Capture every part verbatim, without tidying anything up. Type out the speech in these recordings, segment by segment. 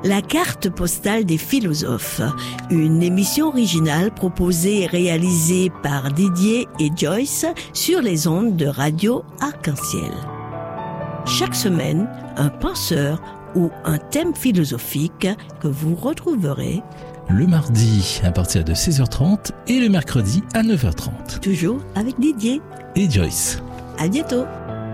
La carte postale des philosophes, une émission originale proposée et réalisée par Didier et Joyce sur les ondes de Radio Arc-en-Ciel. Chaque semaine, un penseur ou un thème philosophique que vous retrouverez le mardi à partir de seize heures trente et le mercredi à neuf heures trente. Toujours avec Didier et Joyce. À bientôt.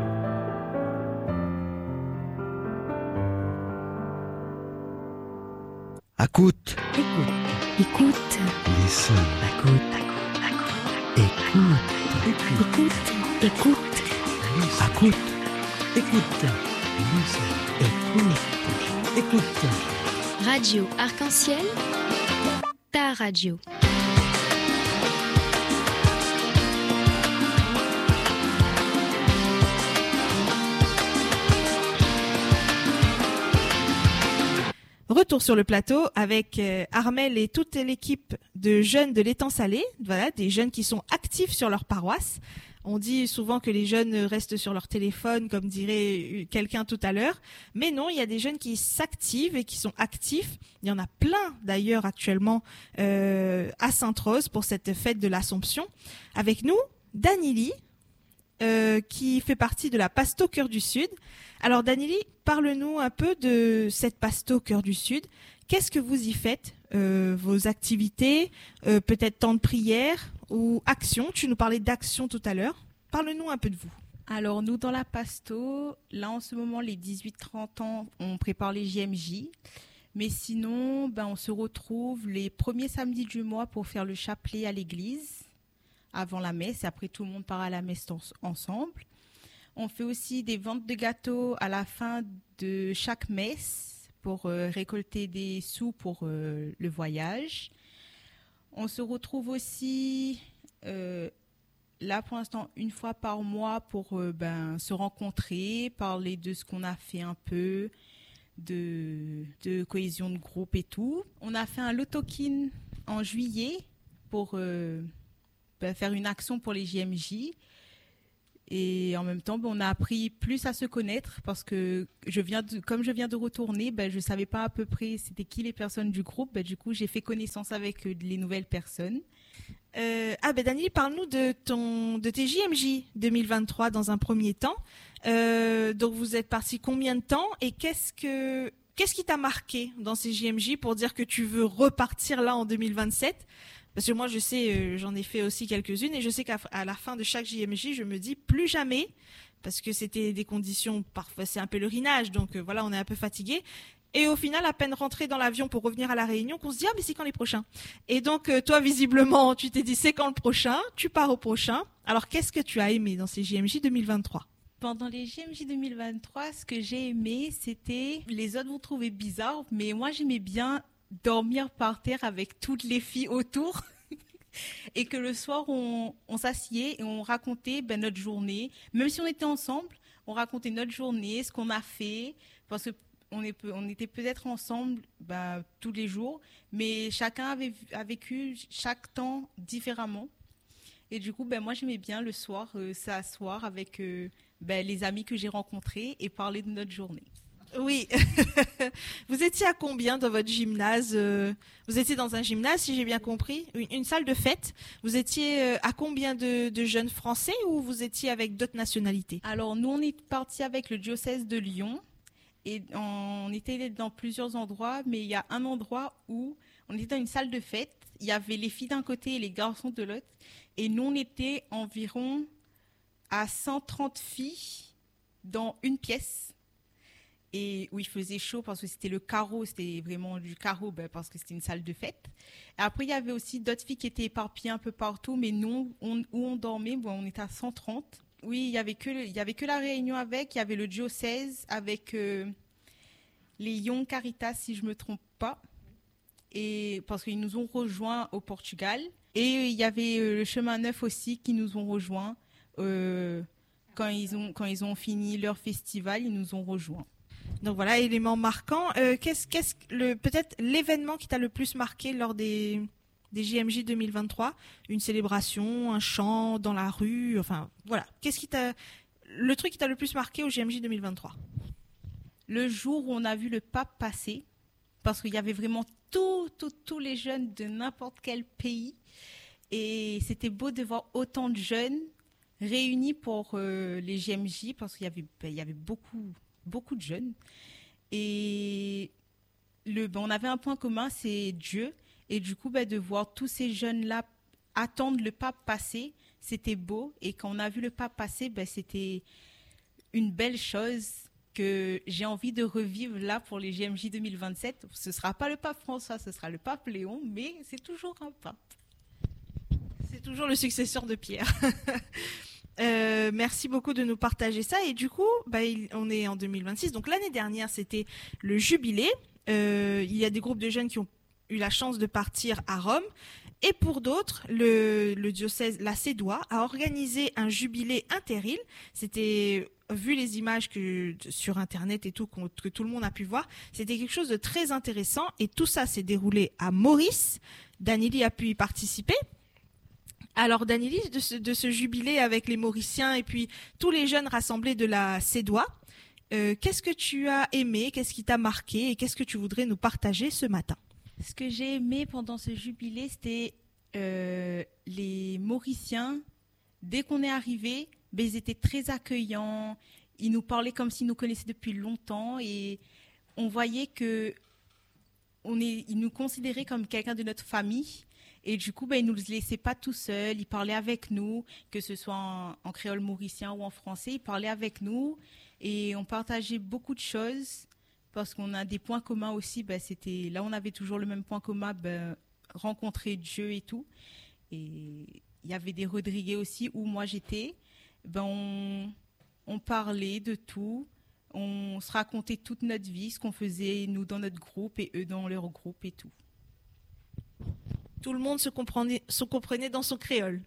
Écoute. Écoute. Écoute. Listen. Écoute. Écoute. Écoute. Écoute. Écoute. Écoute. Écoute. Écoute. Radio Arc-en-Ciel, ta radio. Retour sur le plateau avec euh, Armel et toute l'équipe de jeunes de l'étang salé, voilà, des jeunes qui sont actifs sur leur paroisse. On dit souvent que les jeunes restent sur leur téléphone, comme dirait quelqu'un tout à l'heure. Mais non, il y a des jeunes qui s'activent et qui sont actifs. Il y en a plein d'ailleurs actuellement euh, à Sainte-Rose pour cette fête de l'Assomption. Avec nous, Danili, euh, qui fait partie de la Pasto Cœur du Sud. Alors Danili, parle-nous un peu de cette Pasto Cœur du Sud. Qu'est-ce que vous y faites, euh, vos activités, euh, peut-être temps de prière ou action? Tu nous parlais d'action tout à l'heure. Parle-nous un peu de vous. Alors nous dans la Pasto, là en ce moment les dix-huit trente ans, on prépare les J M J. Mais sinon, ben, on se retrouve les premiers samedis du mois pour faire le chapelet à l'église avant la messe. Et après tout le monde part à la messe ensemble. On fait aussi des ventes de gâteaux à la fin de chaque messe pour euh, récolter des sous pour euh, le voyage. On se retrouve aussi, euh, là pour l'instant, une fois par mois pour euh, ben, se rencontrer, parler de ce qu'on a fait un peu, de, de cohésion de groupe et tout. On a fait un lotokin en juillet pour euh, ben, faire une action pour les J M J. Et en même temps, ben, on a appris plus à se connaître parce que je viens de, comme je viens de retourner, ben, je ne savais pas à peu près c'était qui les personnes du groupe. Ben, du coup, j'ai fait connaissance avec euh, les nouvelles personnes. Euh, ah ben Dani, parle-nous de, ton, de tes J M J deux mille vingt-trois dans un premier temps. Euh, donc vous êtes parti combien de temps et qu'est-ce, que, qu'est-ce qui t'a marqué dans ces J M J pour dire que tu veux repartir là en deux mille vingt-sept ? Parce que moi, je sais, euh, j'en ai fait aussi quelques-unes et je sais qu'à à la fin de chaque J M J, je me dis plus jamais, parce que c'était des conditions, parfois c'est un pèlerinage, donc euh, voilà, on est un peu fatigué. Et au final, à peine rentré dans l'avion pour revenir à La Réunion, qu'on se dit « Ah, mais c'est quand les prochains ?» Et donc, euh, toi, visiblement, tu t'es dit « C'est quand le prochain ?» Tu pars au prochain. Alors, qu'est-ce que tu as aimé dans ces J M J deux mille vingt-trois ? Pendant les J M J deux mille vingt-trois, ce que j'ai aimé, c'était... Les autres vont trouver bizarre, mais moi, j'aimais bien dormir par terre avec toutes les filles autour et que le soir on, on s'assied et on racontait ben, notre journée, même si on était ensemble, on racontait notre journée, ce qu'on a fait, parce que on, est, on était peut-être ensemble ben, tous les jours, mais chacun avait a vécu chaque temps différemment. Et du coup, ben, moi j'aimais bien le soir euh, s'asseoir avec euh, ben, les amis que j'ai rencontrés et parler de notre journée. Oui. Vous étiez à combien dans votre gymnase ? Vous étiez dans un gymnase, si j'ai bien compris, une, une salle de fête. Vous étiez à combien de, de jeunes Français ou vous étiez avec d'autres nationalités ? Alors, nous, on est partis avec le diocèse de Lyon et on était dans plusieurs endroits, mais il y a un endroit où on était dans une salle de fête. Il y avait les filles d'un côté et les garçons de l'autre. Et nous, on était environ à cent trente filles dans une pièce. Et où il faisait chaud parce que c'était le carreau, c'était vraiment du carreau ben, parce que c'était une salle de fête. Et après, il y avait aussi d'autres filles qui étaient éparpillées un peu partout, mais nous, on, où on dormait, bon, on était à cent trente. Oui, il n'y avait, avait que la Réunion avec, il y avait le diocèse avec euh, les Young Caritas, si je ne me trompe pas, et, parce qu'ils nous ont rejoints au Portugal. Et il y avait euh, le Chemin Neuf aussi qui nous ont rejoints. Euh, quand, ils ont, quand ils ont fini leur festival, ils nous ont rejoints. Donc voilà, élément marquant. Euh, qu'est-ce, qu'est-ce le, peut-être l'événement qui t'a le plus marqué lors des, des J M J deux mille vingt-trois ? Une célébration, un chant dans la rue, enfin voilà. Qu'est-ce qui t'a, le truc qui t'a le plus marqué au J M J deux mille vingt-trois ? Le jour où on a vu le pape passer, parce qu'il y avait vraiment tous, tous, tous les jeunes de n'importe quel pays. Et c'était beau de voir autant de jeunes réunis pour euh, les J M J, parce qu'il y avait, ben, il y avait beaucoup, beaucoup de jeunes. Et le, ben, on avait un point commun, c'est Dieu. Et du coup, ben, de voir tous ces jeunes-là attendre le pape passer, c'était beau. Et quand on a vu le pape passer, ben, c'était une belle chose que j'ai envie de revivre là pour les J M J deux mille vingt-sept. Ce ne sera pas le pape François, ce sera le pape Léon, mais c'est toujours un pape. C'est toujours le successeur de Pierre. euh, merci beaucoup de nous partager ça. Et du coup, bah, il, on est en deux mille vingt-six. Donc l'année dernière, c'était le jubilé. Euh, il y a des groupes de jeunes qui ont eu la chance de partir à Rome. Et pour d'autres, le, le diocèse La Sédois a organisé un jubilé interil. C'était, vu les images que, sur Internet et tout, que tout le monde a pu voir, c'était quelque chose de très intéressant. Et tout ça s'est déroulé à Maurice. Danili a pu y participer. Alors Danili, de ce, de ce jubilé avec les Mauriciens et puis tous les jeunes rassemblés de la Sédois, euh, qu'est-ce que tu as aimé, qu'est-ce qui t'a marqué et qu'est-ce que tu voudrais nous partager ce matin? Ce que j'ai aimé pendant ce jubilé, c'était euh, les Mauriciens. Dès qu'on est arrivé, ben, ils étaient très accueillants. Ils nous parlaient comme s'ils nous connaissaient depuis longtemps et on voyait que on est, ils nous considéraient comme quelqu'un de notre famille. Et du coup, ben, ils ne nous laissaient pas tout seuls. Ils parlaient avec nous, que ce soit en, en créole mauricien ou en français. Ils parlaient avec nous et on partageait beaucoup de choses parce qu'on a des points communs aussi. Ben, c'était, là, on avait toujours le même point commun, ben, rencontrer Dieu et tout. Et il y avait des Rodriguez aussi où moi j'étais. Ben, on, on parlait de tout. On se racontait toute notre vie, ce qu'on faisait nous dans notre groupe et eux dans leur groupe et tout. Tout le monde se comprenait, se comprenait dans son créole.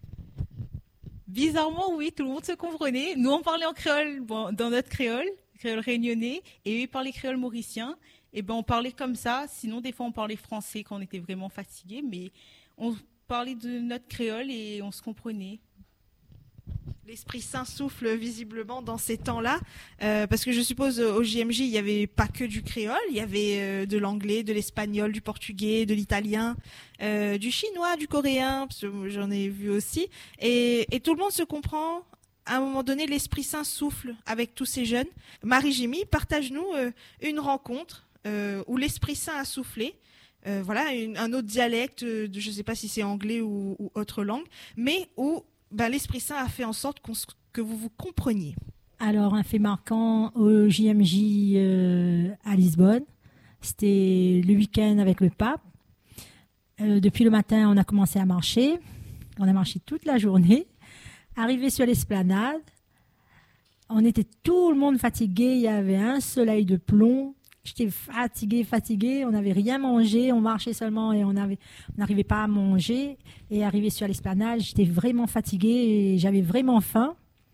Bizarrement, oui, tout le monde se comprenait. Nous, on parlait en créole, bon, dans notre créole, créole réunionnais, et eux, ils parlaient créole mauricien. Et ben, on parlait comme ça. Sinon, des fois, on parlait français quand on était vraiment fatigué, mais on parlait de notre créole et on se comprenait. L'Esprit Saint souffle visiblement dans ces temps-là, euh, parce que je suppose au J M J, il n'y avait pas que du créole, il y avait euh, de l'anglais, de l'espagnol, du portugais, de l'italien, euh, du chinois, du coréen, parce que j'en ai vu aussi, et, et tout le monde se comprend. À un moment donné, l'Esprit Saint souffle avec tous ces jeunes. Marie-Jimmy, partage-nous euh, une rencontre euh, où l'Esprit Saint a soufflé. Euh, voilà, une, un autre dialecte, de, je ne sais pas si c'est anglais ou, ou autre langue, mais où ben, l'Esprit Saint a fait en sorte qu'on, que vous vous compreniez. Alors, un fait marquant au J M J euh, à Lisbonne, c'était le week-end avec le pape. Euh, depuis le matin, on a commencé à marcher. On a marché toute la journée. Arrivé sur l'esplanade, on était tout le monde fatigué. Il y avait un soleil de plomb. J'étais fatiguée, fatiguée. On n'avait rien mangé. On marchait seulement et on avait, on n'arrivait pas à manger. Et arrivé sur l'esplanade, j'étais vraiment fatiguée et j'avais vraiment faim.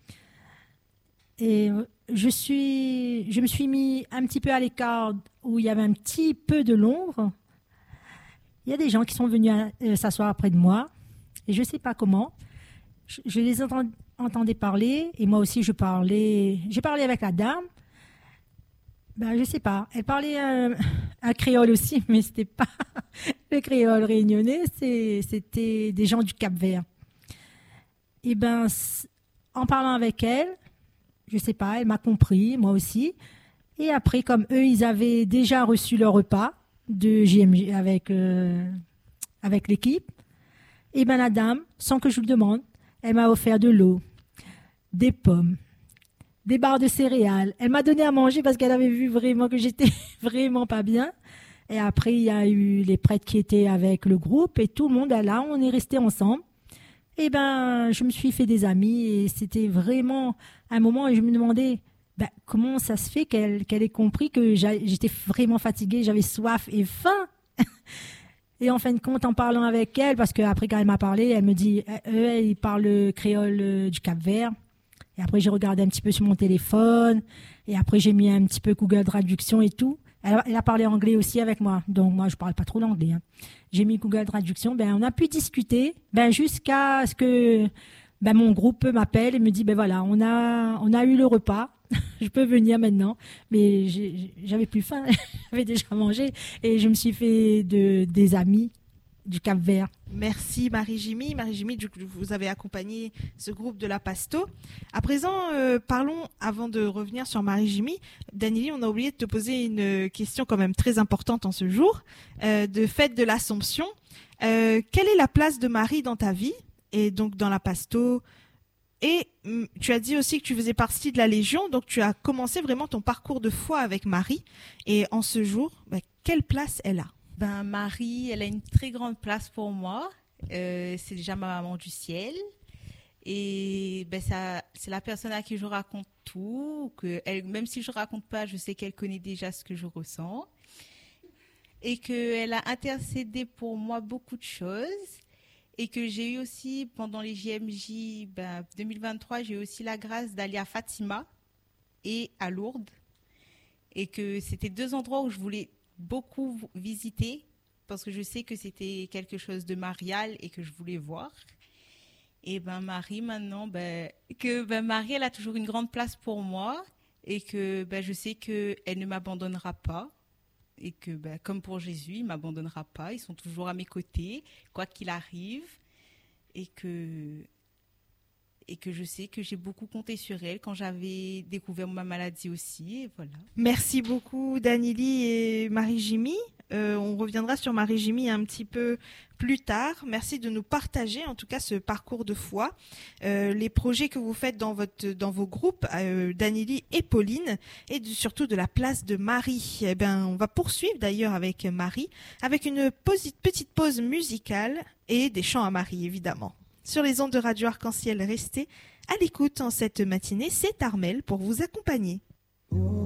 Et je suis, je me suis mis un petit peu à l'écart où il y avait un petit peu de l'ombre. Il y a des gens qui sont venus à, s'asseoir près de moi et je ne sais pas comment. Je, je les entend, entendais parler et moi aussi je parlais. J'ai parlé avec la dame. Ben, je sais pas. Elle parlait un, un créole aussi, mais c'était pas le créole réunionnais, c'est, c'était des gens du Cap-Vert. Et ben, en parlant avec elle, je sais pas, elle m'a compris, moi aussi. Et après, comme eux, ils avaient déjà reçu leur repas de J M J avec euh, avec l'équipe, et ben la dame, sans que je le demande, elle m'a offert de l'eau, des pommes, des barres de céréales. Elle m'a donné à manger parce qu'elle avait vu vraiment que j'étais vraiment pas bien. Et après, il y a eu les prêtres qui étaient avec le groupe et tout le monde là, on est restés ensemble. Et ben, je me suis fait des amis et c'était vraiment un moment où je me demandais ben, comment ça se fait qu'elle, qu'elle ait compris que j'étais vraiment fatiguée, j'avais soif et faim. Et en fin de compte, en parlant avec elle, parce qu'après quand elle m'a parlé, elle me dit, eux, ils parlent le créole du Cap-Vert. Et après, j'ai regardé un petit peu sur mon téléphone. Et après, j'ai mis un petit peu Google Traduction et tout. Elle, elle a parlé anglais aussi avec moi. Donc, moi, je parle pas trop l'anglais. Hein. J'ai mis Google Traduction. Ben, on a pu discuter ben, jusqu'à ce que ben, mon groupe m'appelle et me dit, ben voilà, on a, on a eu le repas. je peux venir maintenant, mais j'ai- j'avais plus faim, j'avais déjà mangé et je me suis fait de, des amis du Cap-Vert. Merci Marie-Jimmy. Marie-Jimmy, du coup, vous avez accompagné ce groupe de la Pasto. À présent, euh, parlons, avant de revenir sur Marie-Jimmy, Danieli, on a oublié de te poser une question quand même très importante en ce jour, euh, de fête de l'Assomption. Euh, quelle est la place de Marie dans ta vie et donc dans la Pasto? Et hum, tu as dit aussi que tu faisais partie de la Légion, donc tu as commencé vraiment ton parcours de foi avec Marie. Et en ce jour, bah, quelle place elle a? Ben, Marie, elle a une très grande place pour moi. Euh, c'est déjà ma maman du ciel. Et ben, ça, c'est la personne à qui je raconte tout. Que elle, même si je ne raconte pas, je sais qu'elle connaît déjà ce que je ressens. Et qu'elle a intercédé pour moi beaucoup de choses. Et que j'ai eu aussi, pendant les J M J ben, deux mille vingt-trois, j'ai eu aussi la grâce d'aller à Fatima et à Lourdes. Et que c'était deux endroits où je voulais beaucoup visiter parce que je sais que c'était quelque chose de marial et que je voulais voir. Et ben Marie maintenant, ben, que ben Marie, elle a toujours une grande place pour moi et que ben, je sais qu'elle ne m'abandonnera pas. Et que, ben, comme pour Jésus, il ne m'abandonnera pas. Ils sont toujours à mes côtés, quoi qu'il arrive. Et que, et que je sais que j'ai beaucoup compté sur elle quand j'avais découvert ma maladie aussi. Et voilà. Merci beaucoup Danieli et Marie-Jimmy. Euh, on reviendra sur Marie-Jimmy un petit peu plus tard. Merci de nous partager en tout cas ce parcours de foi, euh, les projets que vous faites dans votre dans vos groupes, euh, Danieli et Pauline, et du, surtout de la place de Marie. Eh ben, on va poursuivre d'ailleurs avec Marie, avec une pause, petite pause musicale et des chants à Marie évidemment. Sur les ondes de Radio Arc-en-Ciel, restez à l'écoute en cette matinée. C'est Armel pour vous accompagner.